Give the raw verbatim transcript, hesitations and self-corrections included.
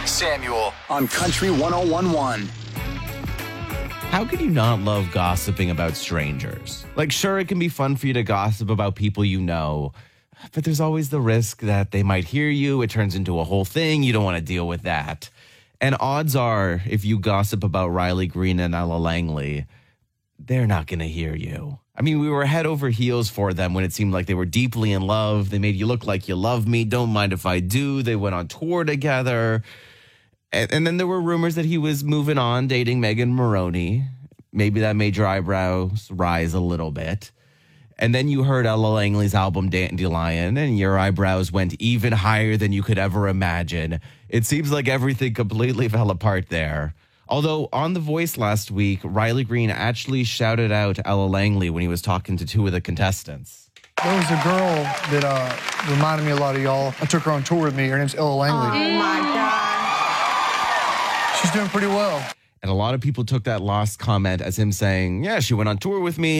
Samuel on Country one oh one one. How could you not love gossiping about strangers? Like, sure, it can be fun for you to gossip about people you know, but there's always the risk that they might hear you. It turns into a whole thing. You don't want to deal with that. And odds are, if you gossip about Riley Green and Ella Langley, they're not going to hear you. I mean, we were head over heels for them when it seemed like they were deeply in love. They made you look like you love me. Don't mind if I do. They went on tour together. And, and then there were rumors that he was moving on, dating Megan Maroney. Maybe that made your eyebrows rise a little bit. And then you heard Ella Langley's album Dandelion, and your eyebrows went even higher than you could ever imagine. It seems like everything completely fell apart there. Although on The Voice last week, Riley Green actually shouted out Ella Langley when he was talking to two of the contestants. There was a girl that uh, reminded me a lot of y'all. I took her on tour with me. Her name's Ella Langley. Oh, my God. She's doing pretty well. And a lot of people took that last comment as him saying, yeah, she went on tour with me.